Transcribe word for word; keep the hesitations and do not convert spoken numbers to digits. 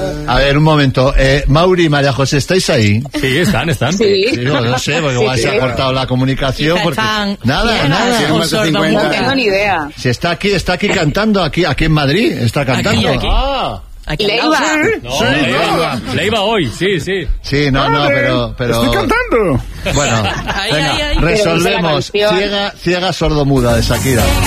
A ver, un momento. Eh, Mauri y María José, ¿estáis ahí? Sí, están, están. Sí. Digo, no sé, porque Sí, igual sí. se ha cortado la comunicación. Quizá Porque... están Nada, ciegas nada. o más de cincuenta. No sordomudas. tengo ni idea. Si está aquí, está aquí cantando, aquí, aquí en Madrid, está cantando. aquí. Ah. Aquí al Leiva. lado. No, Sí, Leiva, Leiva hoy, sí, sí. Sí, no, no, pero, pero... Estoy cantando. Bueno, Ahí, venga, ahí, ahí. resolvemos. Pero dice la canción. Ciega, ciega sordomuda de Shakira.